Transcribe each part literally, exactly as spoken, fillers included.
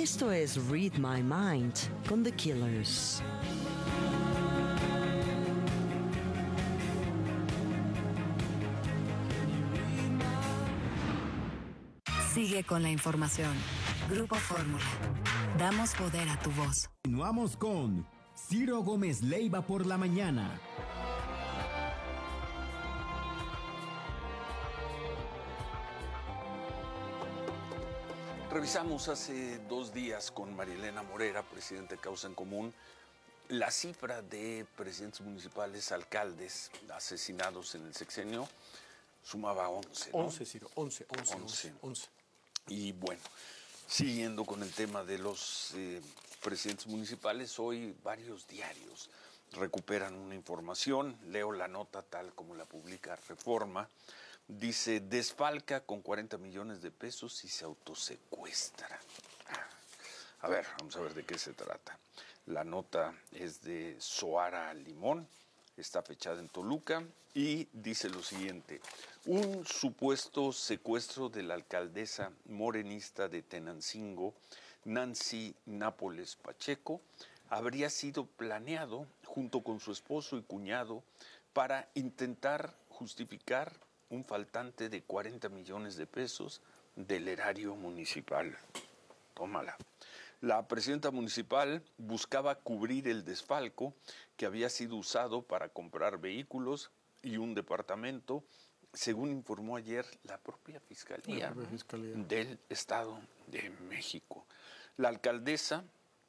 Esto es Read My Mind con The Killers. Sigue con la información. Grupo Fórmula. Damos poder a tu voz. Continuamos con Ciro Gómez Leiva por la mañana. Revisamos hace dos días con Marielena Morera, presidente de Causa en Común, la cifra de presidentes municipales, alcaldes asesinados en el sexenio. Sumaba once, ¿no? once, Ciro, once, once, once, once. Y bueno, siguiendo con el tema de los eh, presidentes municipales, hoy varios diarios recuperan una información. Leo la nota tal como la publica Reforma. Dice, desfalca con cuarenta millones de pesos y se autosecuestra. A ver, vamos a ver de qué se trata. La nota es de Zoara Limón, está fechada en Toluca y dice lo siguiente. Un supuesto secuestro de la alcaldesa morenista de Tenancingo, Nancy Nápoles Pacheco, habría sido planeado junto con su esposo y cuñado para intentar justificar un faltante de cuarenta millones de pesos del erario municipal. Tómala. La presidenta municipal buscaba cubrir el desfalco que había sido usado para comprar vehículos y un departamento, según informó ayer la propia Fiscalía, la propia Fiscalía del Estado de México. La alcaldesa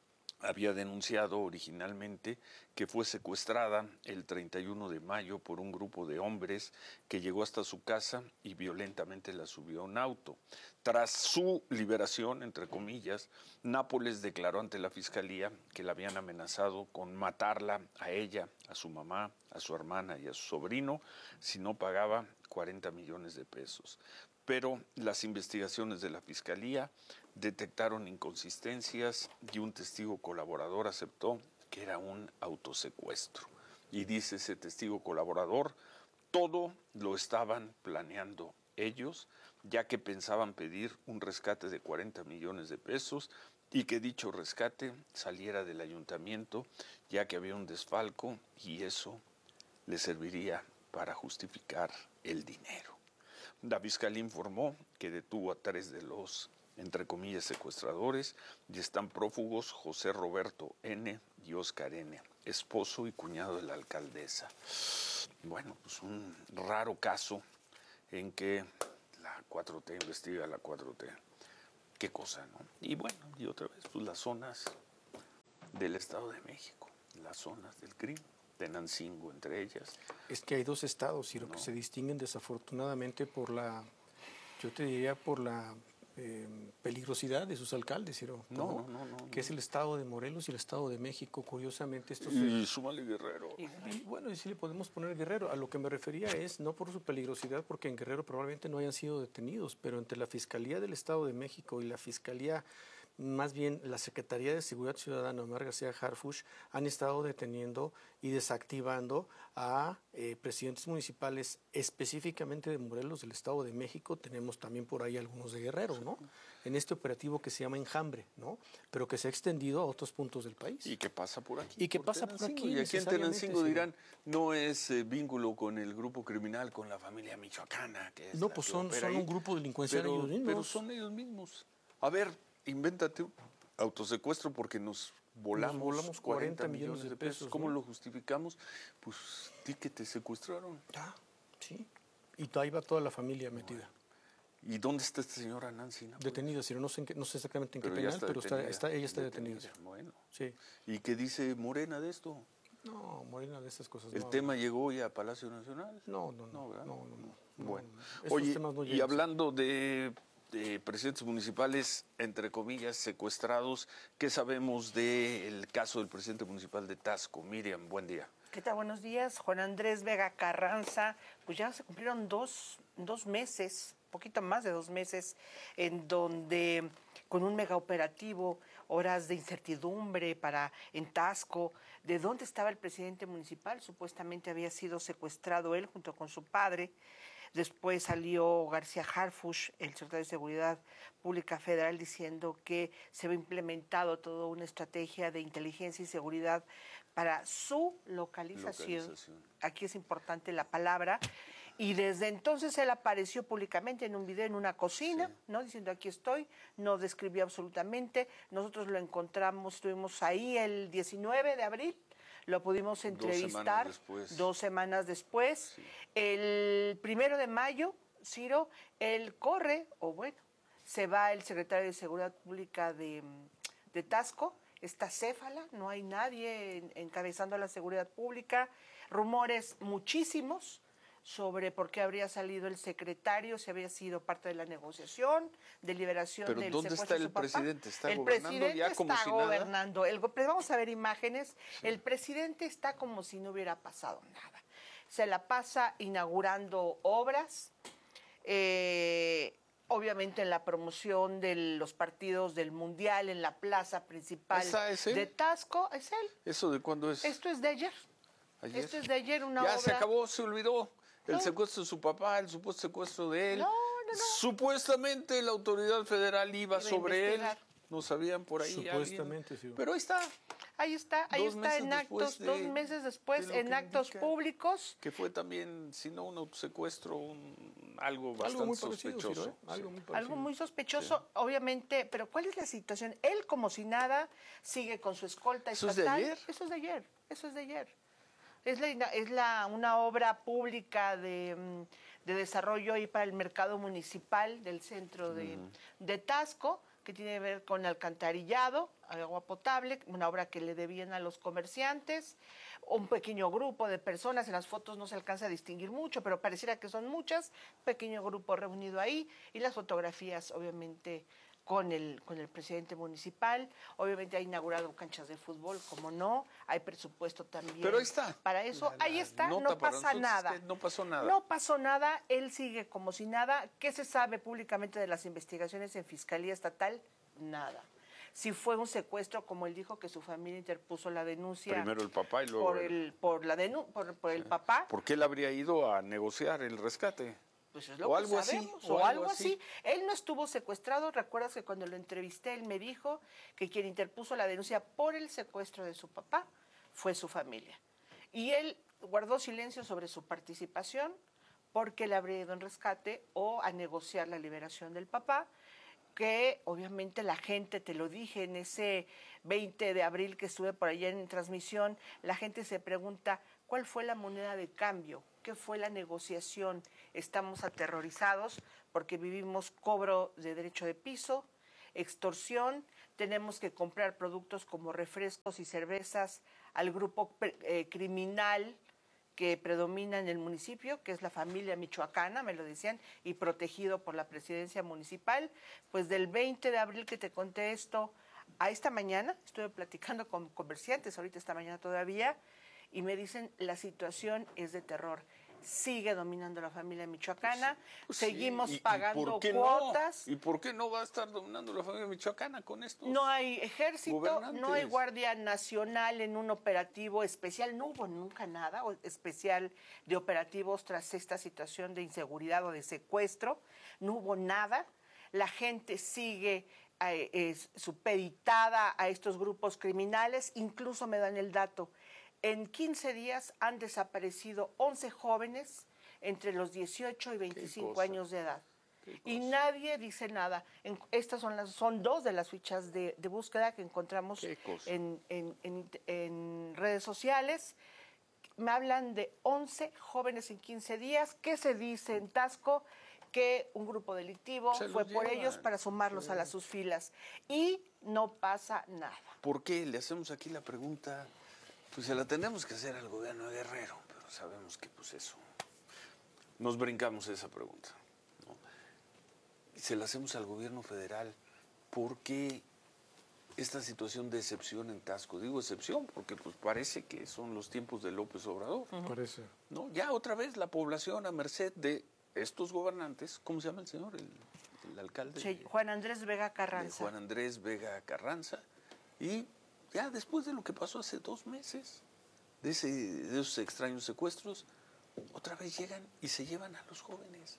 había denunciado originalmente que fue secuestrada el treinta y uno de mayo por un grupo de hombres que llegó hasta su casa y violentamente la subió a un auto. Tras su liberación, entre comillas, Nápoles declaró ante la Fiscalía que la habían amenazado con matarla a ella, a su mamá, a su hermana y a su sobrino si no pagaba cuarenta millones de pesos. Pero las investigaciones de la Fiscalía detectaron inconsistencias y un testigo colaborador aceptó que era un autosecuestro. Y dice ese testigo colaborador, todo lo estaban planeando ellos, ya que pensaban pedir un rescate de cuarenta millones de pesos y que dicho rescate saliera del ayuntamiento, ya que había un desfalco y eso le serviría para justificar el dinero. La Fiscalía informó que detuvo a tres de los, entre comillas, secuestradores y están prófugos José Roberto N. y Oscar N., esposo y cuñado de la alcaldesa. Bueno, pues un raro caso en que la cuatro T investiga a la cuatro T. Qué cosa, ¿no? Y bueno, y otra vez, pues las zonas del Estado de México, las zonas del crimen. Tenancingo entre ellas. Es que hay dos estados, Ciro, no. que se distinguen desafortunadamente por la, yo te diría, por la eh, peligrosidad de sus alcaldes, Ciro. No, no, no, no. Que no. Es el estado de Morelos y el estado de México. Curiosamente, estos. Y se... súmale Guerrero. Y, y bueno, y sí le podemos poner Guerrero. A lo que me refería es no por su peligrosidad, porque en Guerrero probablemente no hayan sido detenidos, pero entre la Fiscalía del Estado de México y la Fiscalía, más bien la Secretaría de Seguridad Ciudadana, Omar García Harfuch, han estado deteniendo y desactivando a eh, presidentes municipales, específicamente de Morelos, del Estado de México. Tenemos también por ahí algunos de Guerrero, ¿no? En este operativo que se llama Enjambre, ¿no? Pero que se ha extendido a otros puntos del país. Y que pasa por aquí. Y que pasa por aquí. Y aquí en Tenancingo dirán, no es eh, vínculo con el grupo criminal, con la familia michoacana. Que es no, pues son, son un grupo delincuencial pero, ellos mismos. Pero son ellos mismos. A ver, invéntate un autosecuestro porque nos volamos, nos volamos cuarenta millones de pesos. ¿Cómo ¿no? lo justificamos? Pues di que te secuestraron. Ah, sí. Y ahí va toda la familia metida. Bueno. ¿Y dónde está esta señora Nancy? ¿no? Detenida, si no sé, en qué, no sé exactamente en pero qué penal, está pero detenida, está, está, ella está detenida. detenida. Bueno. Sí. ¿Y qué dice Morena de esto? No, Morena de estas cosas. ¿El no, tema no. llegó ya a Palacio Nacional? No, no, no. No, no, no, no, no bueno. no, Oye, no y hablando de, de presidentes municipales, entre comillas, secuestrados, ¿qué sabemos del caso del presidente municipal de Taxco? Miriam, buen día. ¿Qué tal? Buenos días. Juan Andrés Vega Carranza, pues ya se cumplieron dos, dos meses, poquito más de dos meses, en donde con un mega operativo, horas de incertidumbre para en Taxco, de dónde estaba el presidente municipal, supuestamente había sido secuestrado él junto con su padre, Después salió García Harfuch, el secretario de Seguridad Pública Federal, diciendo que se había implementado toda una estrategia de inteligencia y seguridad para su localización. Localización. Aquí es importante la palabra. Y desde entonces él apareció públicamente en un video en una cocina, Sí. ¿no? Diciendo aquí estoy, no describió absolutamente. Nosotros lo encontramos, estuvimos ahí el diecinueve de abril, lo pudimos entrevistar Dos semanas después. dos semanas después. Sí. El primero de mayo, Ciro, él corre, o bueno, se va el secretario de Seguridad Pública de, de Tasco, está céfala, no hay nadie en- encabezando la seguridad pública, rumores muchísimos sobre por qué habría salido el secretario, si había sido parte de la negociación, de liberación Pero del ¿dónde secuestro está de el su papá. presidente? ¿Está el gobernando presidente ya como está si nada? gobernando. El go- vamos a ver imágenes. El presidente está como si no hubiera pasado nada. Se la pasa inaugurando obras, eh, obviamente en la promoción de los partidos del Mundial, en la plaza principal ¿Esa es él? de Tasco. Es él. ¿Eso de cuándo es? Esto es de ayer. Ayer. Esto es de ayer, una ya obra. se acabó, se olvidó. El No. secuestro de su papá, el supuesto secuestro de él. No, no, no. Supuestamente la autoridad federal iba Iba a sobre él. investigar. No sabían por ahí. Supuestamente, alguien. sí. Pero ahí está. Ahí está, ahí Dos está meses en actos, después de- dos meses después, de lo en que actos indica. públicos. Que fue también, si no un autosecuestro, un, algo bastante Algo muy parecido, sospechoso. Ciro, ¿eh? Algo Sí. muy parecido. Algo muy sospechoso, obviamente, pero ¿cuál es la situación? Él, como si nada, sigue con su escolta ¿Eso es de estatal. ayer? Eso es de ayer, eso es de ayer. Es, la, ina- es la, una obra pública de, mm, de desarrollo ahí para el mercado municipal del centro de, de Tasco, que tiene que ver con alcantarillado, agua potable, una obra que le debían a los comerciantes, un pequeño grupo de personas, en las fotos no se alcanza a distinguir mucho, pero pareciera que son muchas, pequeño grupo reunido ahí, y las fotografías obviamente con el, con el presidente municipal, obviamente ha inaugurado canchas de fútbol, como no, hay presupuesto también. Pero ahí está. Para eso, ahí está, nota no para pasa nosotros nada. es que no pasó nada. No pasó nada, él sigue como si nada. ¿Qué se sabe públicamente de las investigaciones en Fiscalía Estatal? Nada. Si fue un secuestro, como él dijo que su familia interpuso la denuncia. Primero el papá y luego por él. el por la denu por, por el papá. ¿Por qué él habría ido a negociar el rescate? Pues es lo o que algo así, sabemos, o o, algo algo así. así. Él no estuvo secuestrado. Recuerdas que cuando lo entrevisté, él me dijo que quien interpuso la denuncia por el secuestro de su papá fue su familia. Y él guardó silencio sobre su participación porque él habría ido en rescate o a negociar la liberación del papá, que obviamente la gente, te lo dije en ese veinte de abril que estuve por allá en transmisión, la gente se pregunta, ¿cuál fue la moneda de cambio? ¿Qué fue la negociación? Estamos aterrorizados porque vivimos cobro de derecho de piso, extorsión, tenemos que comprar productos como refrescos y cervezas al grupo eh, criminal que predomina en el municipio, que es la familia michoacana, me lo decían, y protegido por la presidencia municipal. Pues del veinte de abril que te conté esto, a esta mañana, estuve platicando con comerciantes, ahorita esta mañana todavía, y me dicen, la situación es de terror. Sigue dominando la familia michoacana, Pues sí, seguimos ¿y- y pagando por qué cuotas. No? ¿Y por qué no va a estar dominando la familia michoacana con esto? No hay ejército, no hay gobernantes. Guardia Nacional en un operativo especial, no hubo nunca nada o- especial de operativos tras esta situación de inseguridad o de secuestro, no hubo nada. La gente sigue eh, es, supeditada a estos grupos criminales, incluso me dan el dato. En quince días han desaparecido once jóvenes entre los dieciocho y veinticinco cosa. años de edad. Y nadie dice nada. En- estas son las son dos de las fichas de, de búsqueda que encontramos Qué cosa. en, en- en- en redes sociales. Me hablan de once jóvenes en quince días. ¿Qué se dice en Tasco? Que un grupo delictivo Se los fue por llevan. ellos para sumarlos a las sus filas. Y no pasa nada. ¿Por qué le hacemos aquí la pregunta? Pues se la tenemos que hacer al gobierno de Guerrero, pero sabemos que pues eso, nos brincamos esa pregunta, ¿no? Y se la hacemos al gobierno federal, ¿por qué esta situación de excepción en Tasco? Digo excepción porque pues parece que son los tiempos de López Obrador, Parece. ¿no? Ya otra vez la población a merced de estos gobernantes, ¿cómo se llama el señor? El, el alcalde. Sí, Juan Andrés Vega de Carranza. Juan Andrés Vega Carranza. Y ya después de lo que pasó hace dos meses, de, ese, de esos extraños secuestros, otra vez llegan y se llevan a los jóvenes.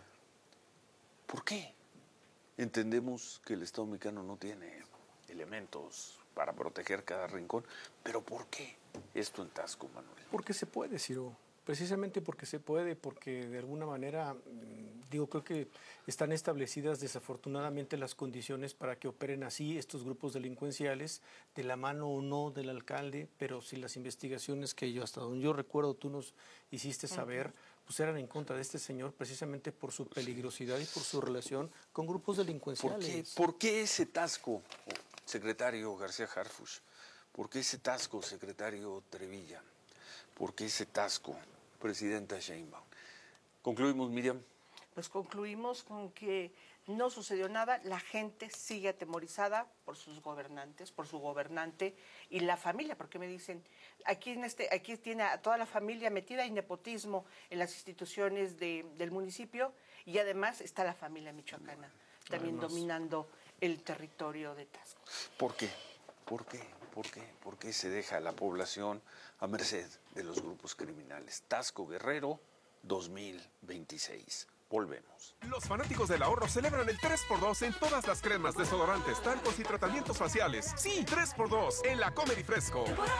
¿Por qué? Entendemos que el Estado mexicano no tiene elementos para proteger cada rincón, pero ¿por qué esto en Taxco, Manuel? Porque se puede, Ciro. Precisamente porque se puede, porque de alguna manera, digo, creo que están establecidas desafortunadamente las condiciones para que operen así estos grupos delincuenciales, de la mano o no del alcalde, pero si las investigaciones que yo, hasta donde yo recuerdo, tú nos hiciste saber, pues eran en contra de este señor precisamente por su peligrosidad y por su relación con grupos delincuenciales. ¿Por qué, ¿Por qué ese Taxco, secretario García Harfuch? ¿Por qué ese Taxco, secretario Trevilla? ¿Por qué ese Taxco, presidenta Sheinbaum? ¿Concluimos, Miriam? Pues concluimos con que no sucedió nada, la gente sigue atemorizada por sus gobernantes, por su gobernante y la familia, porque me dicen, aquí en este, aquí tiene a toda la familia metida en nepotismo en las instituciones de, del municipio y además está la familia michoacana también además dominando el territorio de Taxco. ¿Por qué? ¿Por qué? ¿Por qué? ¿Por qué se deja a la población a merced de los grupos criminales? Taxco Guerrero dos mil veintiséis. Volvemos. Los fanáticos del ahorro celebran el tres por dos en todas las cremas, desodorantes, talcos y tratamientos faciales. Sí, tres por dos en la Comedy Fresco.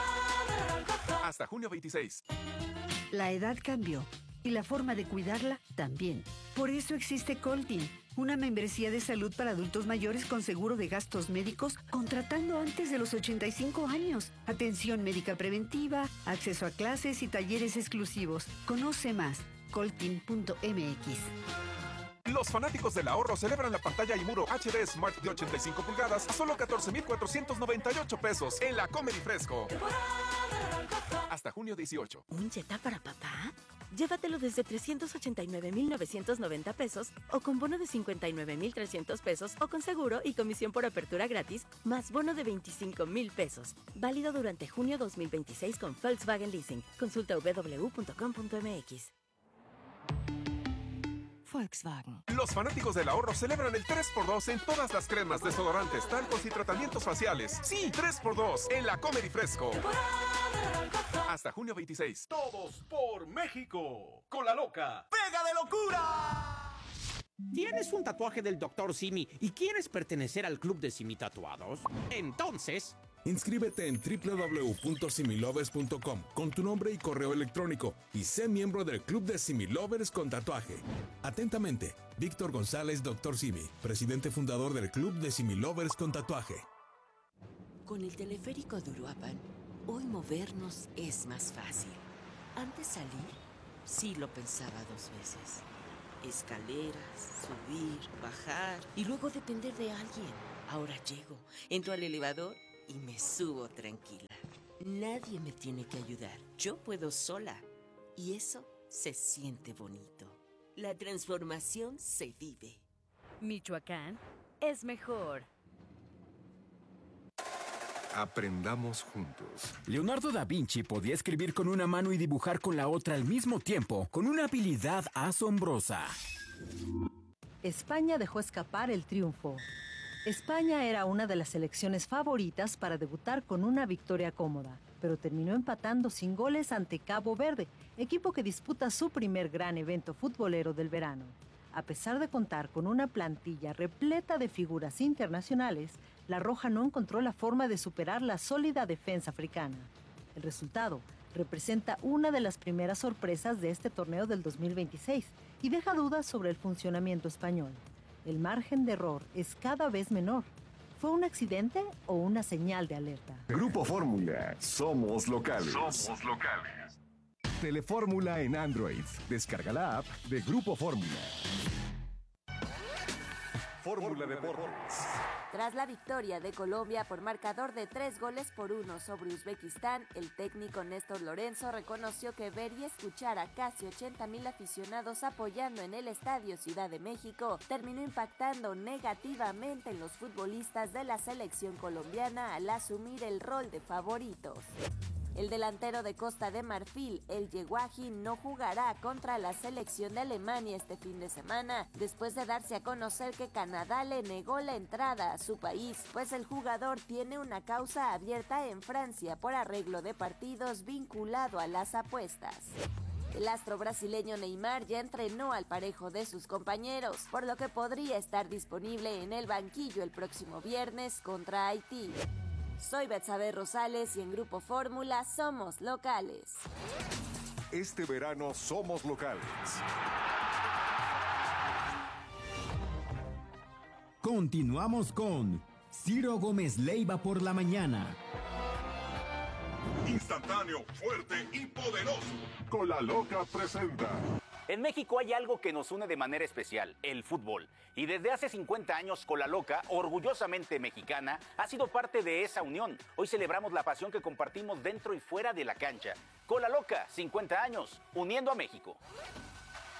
Hasta junio veintiséis. La edad cambió y la forma de cuidarla también. Por eso existe Coltin, una membresía de salud para adultos mayores con seguro de gastos médicos contratando antes de los ochenta y cinco años. Atención médica preventiva, acceso a clases y talleres exclusivos. Conoce más. coltin punto m x. Los fanáticos del ahorro celebran la pantalla y muro H D Smart de ochenta y cinco pulgadas a solo catorce mil cuatrocientos noventa y ocho pesos en la Comedy Fresco. Hasta junio dieciocho. ¿Un Jetta para papá? Llévatelo desde trescientos ochenta y nueve mil novecientos noventa pesos o con bono de cincuenta y nueve mil trescientos pesos o con seguro y comisión por apertura gratis más bono de veinticinco mil pesos. Válido durante junio dos mil veintiséis con Volkswagen Leasing. Consulta doble u doble u doble u punto com punto m x. Volkswagen. Los fanáticos del ahorro celebran el tres por dos en todas las cremas, desodorantes, talcos y tratamientos faciales. Sí, tres por dos en la Comedy Fresco. Hasta junio veintiséis. Todos por México. Con la loca. ¡Pega de locura! ¿Tienes un tatuaje del doctor Simi y quieres pertenecer al club de Simi Tatuados? Entonces... inscríbete en doble u doble u doble u punto similovers punto com con tu nombre y correo electrónico y sé miembro del Club de Similovers con tatuaje. Atentamente, Víctor González, doctor Simi, presidente fundador del Club de Similovers con tatuaje. Con el teleférico de Uruapan, hoy movernos es más fácil. Antes salir, sí lo pensaba dos veces. Escaleras, subir, bajar y luego depender de alguien. Ahora llego, entro al elevador y me subo tranquila. Nadie me tiene que ayudar. Yo puedo sola. Y eso se siente bonito. La transformación se vive. Michoacán es mejor. Aprendamos juntos. Leonardo da Vinci podía escribir con una mano y dibujar con la otra al mismo tiempo, con una habilidad asombrosa. España dejó escapar el triunfo. España era una de las selecciones favoritas para debutar con una victoria cómoda, pero terminó empatando sin goles ante Cabo Verde, equipo que disputa su primer gran evento futbolero del verano. A pesar de contar con una plantilla repleta de figuras internacionales, la Roja no encontró la forma de superar la sólida defensa africana. El resultado representa una de las primeras sorpresas de este torneo del dos mil veintiséis y deja dudas sobre el funcionamiento español. El margen de error es cada vez menor. ¿Fue un accidente o una señal de alerta? Grupo Fórmula. Somos locales. Somos locales. Telefórmula en Android. Descarga la app de Grupo Fórmula. Fórmula Deportes. Tras la victoria de Colombia por marcador de tres goles por uno sobre Uzbekistán, el técnico Néstor Lorenzo reconoció que ver y escuchar a casi ochenta mil aficionados apoyando en el Estadio Ciudad de México terminó impactando negativamente en los futbolistas de la selección colombiana al asumir el rol de favoritos. El delantero de Costa de Marfil, El Yeguaji, no jugará contra la selección de Alemania este fin de semana, después de darse a conocer que Canadá le negó la entrada a su país, pues el jugador tiene una causa abierta en Francia por arreglo de partidos vinculado a las apuestas. El astro brasileño Neymar ya entrenó al parejo de sus compañeros, por lo que podría estar disponible en el banquillo el próximo viernes contra Haití. Soy Betsabe Rosales y en Grupo Fórmula somos locales. Este verano somos locales. Continuamos con Ciro Gómez Leiva por la mañana. Instantáneo, fuerte y poderoso. Con la Loca presenta. En México hay algo que nos une de manera especial, el fútbol. Y desde hace cincuenta años, Cola Loca, orgullosamente mexicana, ha sido parte de esa unión. Hoy celebramos la pasión que compartimos dentro y fuera de la cancha. Cola Loca, cincuenta años, uniendo a México.